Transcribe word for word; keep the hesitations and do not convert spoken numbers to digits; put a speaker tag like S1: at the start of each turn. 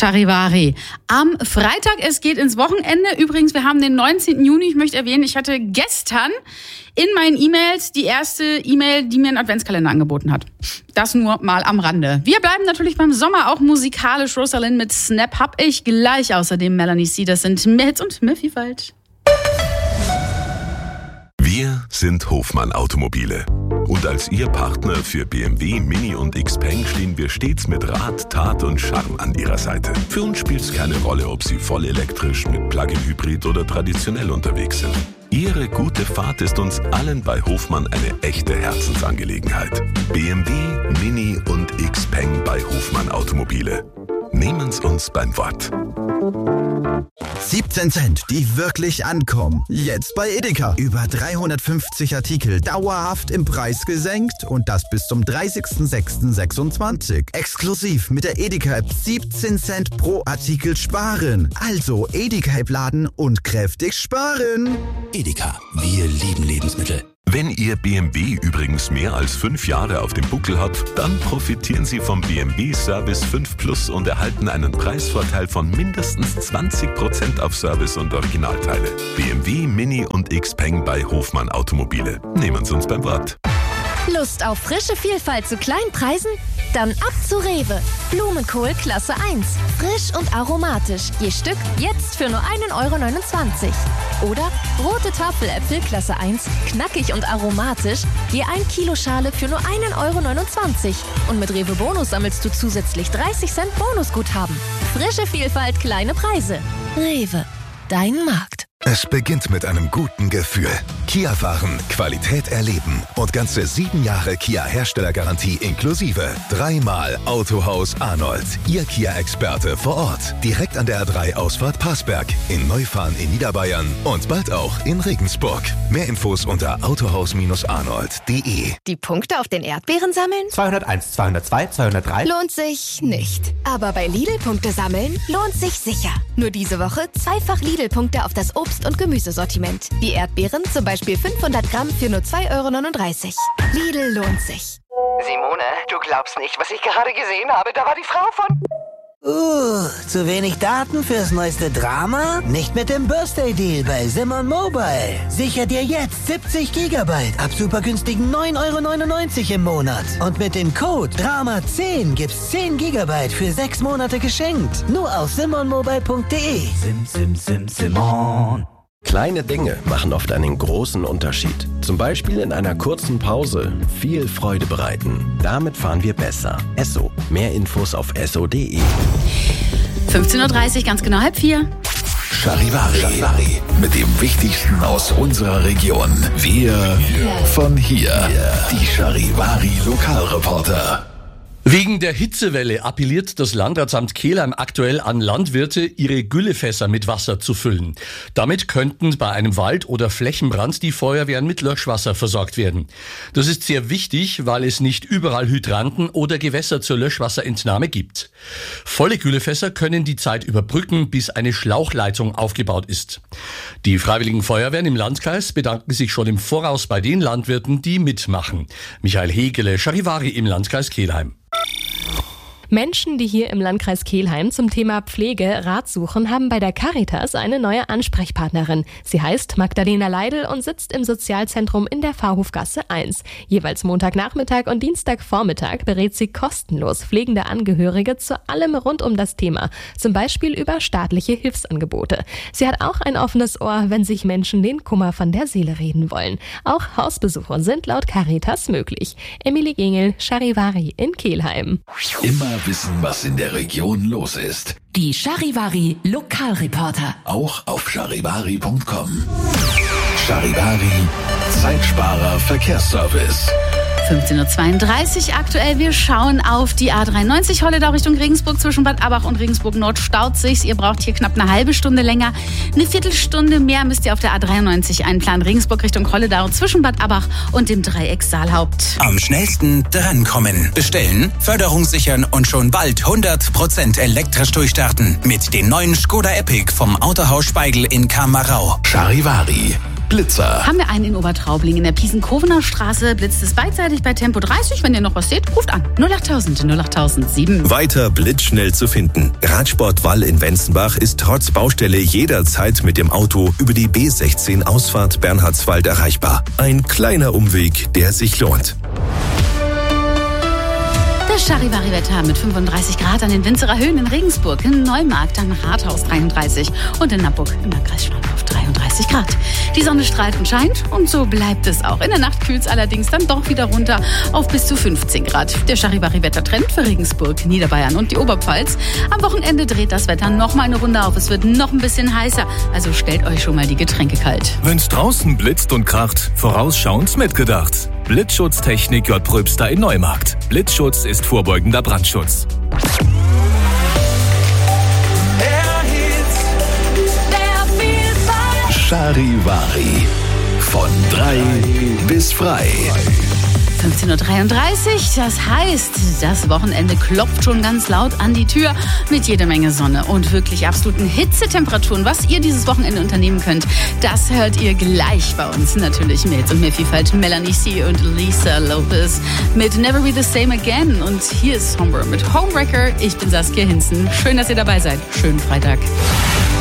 S1: Charivari. Am Freitag, es geht ins Wochenende. Übrigens, wir haben den neunzehnten Juni. Ich möchte erwähnen, ich hatte gestern in meinen E-Mails die erste E-Mail, die mir einen Adventskalender angeboten hat. Das nur mal am Rande. Wir bleiben natürlich beim Sommer auch musikalisch. Rosalind mit Snap hab ich gleich. Außerdem Melanie C. Das sind mehr Hits und mehr Vielfalt.
S2: Wir sind Hofmann Automobile. Und als Ihr Partner für B M W, Mini und Xpeng stehen wir stets mit Rat, Tat und Charme an Ihrer Seite. Für uns spielt es keine Rolle, ob Sie voll elektrisch, mit Plug-in-Hybrid oder traditionell unterwegs sind. Ihre gute Fahrt ist uns allen bei Hofmann eine echte Herzensangelegenheit. B M W, Mini und Xpeng bei Hofmann Automobile. Nehmen's uns beim Wort.
S3: siebzehn Cent, die wirklich ankommen. Jetzt bei Edeka. Über dreihundertfünfzig Artikel dauerhaft im Preis gesenkt und das bis zum dreißigsten sechsten sechsundzwanzig. Exklusiv mit der Edeka-App siebzehn Cent pro Artikel sparen. Also Edeka-App laden und kräftig sparen.
S4: Edeka, wir lieben Lebensmittel.
S2: Wenn Ihr B M W übrigens mehr als fünf Jahre auf dem Buckel hat, dann profitieren Sie vom B M W Service fünf Plus und erhalten einen Preisvorteil von mindestens zwanzig Prozent auf Service und Originalteile. B M W, Mini und Xpeng bei Hofmann Automobile. Nehmen Sie uns beim Wort.
S5: Lust auf frische Vielfalt zu kleinen Preisen? Dann ab zu Rewe. Blumenkohl Klasse eins. Frisch und aromatisch. Je Stück jetzt für nur einen Euro neunundzwanzig. Oder rote Tafeläpfel Klasse eins. Knackig und aromatisch. Je ein Kilo Schale für nur einen Euro neunundzwanzig. Und mit Rewe Bonus sammelst du zusätzlich dreißig Cent Bonusguthaben. Frische Vielfalt, kleine Preise. Rewe. Dein Markt.
S6: Es beginnt mit einem guten Gefühl. Kia fahren, Qualität erleben und ganze sieben Jahre Kia-Herstellergarantie inklusive. Dreimal Autohaus Arnold. Ihr Kia-Experte vor Ort. Direkt an der A drei Ausfahrt Passberg. In Neufahren in Niederbayern und bald auch in Regensburg. Mehr Infos unter autohaus arnold punkt de.
S5: Die Punkte auf den Erdbeeren sammeln?
S7: zweihunderteins, zweihundertzwei, zweihundertdrei.
S5: Lohnt sich nicht. Aber bei Lidl-Punkte sammeln lohnt sich sicher. Nur diese Woche zweifach Lidl-Punkte auf das Obst- und Gemüsesortiment. Wie Erdbeeren, zum Beispiel fünfhundert Gramm für nur zwei Euro neununddreißig. Lidl lohnt sich.
S8: Simone, du glaubst nicht, was ich gerade gesehen habe. Da war die Frau von...
S9: Uh, zu wenig Daten fürs neueste Drama? Nicht mit dem Birthday-Deal bei Simon Mobile. Sicher dir jetzt siebzig Gigabyte ab super günstigen neun Euro neunundneunzig im Monat. Und mit dem Code Drama zehn gibt's zehn Gigabyte für sechs Monate geschenkt. Nur auf simon mobile punkt de.
S4: Sim, sim, sim, Simon.
S10: Kleine Dinge machen oft einen großen Unterschied. Zum Beispiel in einer kurzen Pause viel Freude bereiten. Damit fahren wir besser. Esso. Mehr Infos auf esso punkt de.
S1: fünfzehn Uhr dreißig, ganz genau halb vier.
S6: Charivari. Charivari. Mit dem Wichtigsten aus unserer Region. Wir von hier. Die Charivari Lokalreporter.
S11: Wegen der Hitzewelle appelliert das Landratsamt Kelheim aktuell an Landwirte, ihre Güllefässer mit Wasser zu füllen. Damit könnten bei einem Wald- oder Flächenbrand die Feuerwehren mit Löschwasser versorgt werden. Das ist sehr wichtig, weil es nicht überall Hydranten oder Gewässer zur Löschwasserentnahme gibt. Volle Güllefässer können die Zeit überbrücken, bis eine Schlauchleitung aufgebaut ist. Die Freiwilligen Feuerwehren im Landkreis bedanken sich schon im Voraus bei den Landwirten, die mitmachen. Michael Hegele, Charivari im Landkreis Kelheim.
S12: Menschen, die hier im Landkreis Kelheim zum Thema Pflege Rat suchen, haben bei der Caritas eine neue Ansprechpartnerin. Sie heißt Magdalena Leidl und sitzt im Sozialzentrum in der Pfarrhofgasse eins. Jeweils Montagnachmittag und Dienstagvormittag berät sie kostenlos pflegende Angehörige zu allem rund um das Thema, zum Beispiel über staatliche Hilfsangebote. Sie hat auch ein offenes Ohr, wenn sich Menschen den Kummer von der Seele reden wollen. Auch Hausbesuche sind laut Caritas möglich. Emilie Gengel, Charivari in Kelheim.
S6: Immer wissen, was in der Region los ist.
S13: Die Charivari Lokalreporter.
S6: Auch auf charivari punkt com. Charivari, Zeitsparer Verkehrsservice.
S1: fünfzehn Uhr zweiunddreißig aktuell. Wir schauen auf die A dreiundneunzig Holledau Richtung Regensburg. Zwischen Bad Abach und Regensburg Nord staut sich's. Ihr braucht hier knapp eine halbe Stunde länger. Eine Viertelstunde mehr müsst ihr auf der A dreiundneunzig einplanen. Regensburg Richtung Holledau zwischen Bad Abach und dem Dreieck Saalhaupt.
S4: Am schnellsten drankommen. Bestellen, Förderung sichern und schon bald hundert Prozent elektrisch durchstarten. Mit den neuen Skoda Epic vom Autohaus Speigl in Kamarau.
S6: Charivari.
S2: Blitzer.
S1: Haben wir einen in Obertraubling in der Piesenkovener Straße, blitzt es beidseitig bei Tempo dreißig. Wenn ihr noch was seht, ruft an. null achttausend null achttausend sieben.
S14: Weiter blitzschnell zu finden. Radsport Wall in Wenzenbach ist trotz Baustelle jederzeit mit dem Auto über die B sechzehn Ausfahrt Bernhardswald erreichbar. Ein kleiner Umweg, der sich lohnt.
S1: Das Charivari-Wetter mit fünfunddreißig Grad an den Winzerer Höhen in Regensburg, in Neumarkt am Rathaus dreiunddreißig und in Nappburg im Landkreis Schwandorf dreiunddreißig Grad. Die Sonne strahlt und scheint und so bleibt es auch. In der Nacht kühlt es allerdings dann doch wieder runter auf bis zu fünfzehn Grad. Der Charivari-Wettertrend für Regensburg, Niederbayern und die Oberpfalz. Am Wochenende dreht das Wetter noch mal eine Runde auf. Es wird noch ein bisschen heißer, also stellt euch schon mal die Getränke kalt.
S15: Wenn's draußen blitzt und kracht, vorausschauend mitgedacht. Blitzschutztechnik J. Pröbster in Neumarkt. Blitzschutz ist vorbeugender Brandschutz.
S2: Charivari. Von drei bis frei.
S1: fünfzehn Uhr dreiunddreißig, das heißt, das Wochenende klopft schon ganz laut an die Tür mit jeder Menge Sonne und wirklich absoluten Hitzetemperaturen. Was ihr dieses Wochenende unternehmen könnt, das hört ihr gleich bei uns. Natürlich mit und mehr Vielfalt. Melanie C. und Lisa Lopez mit Never Be the Same Again. Und hier ist Homeward mit Homewrecker. Ich bin Saskia Hinzen. Schön, dass ihr dabei seid. Schönen Freitag.